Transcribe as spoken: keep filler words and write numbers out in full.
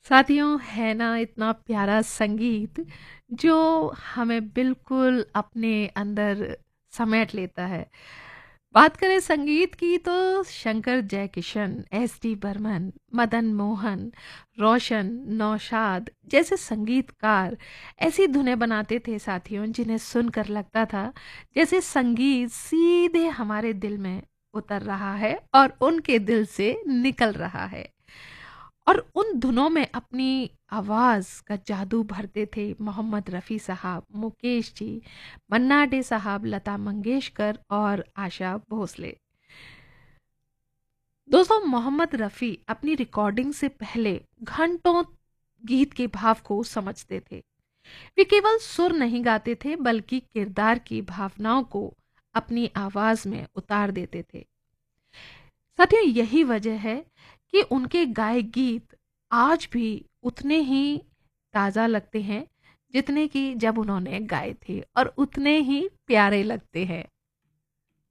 साथियों, है ना इतना प्यारा संगीत जो हमें बिल्कुल अपने अंदर समेट लेता है। बात करें संगीत की तो शंकर जयकिशन, एस डी बर्मन, मदन मोहन, रोशन, नौशाद जैसे संगीतकार ऐसी धुनें बनाते थे साथियों, जिन्हें सुनकर लगता था जैसे संगीत सीधे हमारे दिल में उतर रहा है और उनके दिल से निकल रहा है। और उन धुनों में अपनी आवाज़ का जादू भरते थे मोहम्मद रफ़ी साहब, मुकेश जी, मन्ना डे साहब, लता मंगेशकर और आशा भोसले। दोस्तों, मोहम्मद रफ़ी अपनी रिकॉर्डिंग से पहले घंटों गीत के भाव को समझते थे। वे केवल सुर नहीं गाते थे, बल्कि किरदार की भावनाओं को अपनी आवाज़ में उतार देते थे। साथियों, यही वजह है कि उनके गाए गीत आज भी उतने ही ताज़ा लगते हैं जितने कि जब उन्होंने गाए थे, और उतने ही प्यारे लगते हैं।